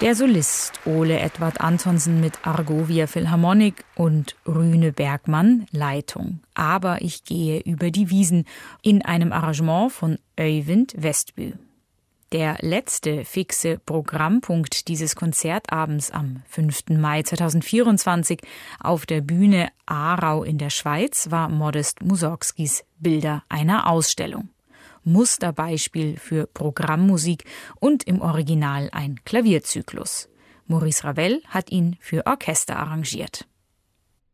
Der Solist Ole Edvard Antonsen mit Argovia Philharmonic und Rüne Bergmann Leitung. Aber ich gehe über die Wiesen in einem Arrangement von Øyvind Westby. Der letzte fixe Programmpunkt dieses Konzertabends am 5. Mai 2024 auf der Bühne Aarau in der Schweiz war Modest Mussorgskis Bilder einer Ausstellung. Musterbeispiel für Programmmusik und im Original ein Klavierzyklus. Maurice Ravel hat ihn für Orchester arrangiert.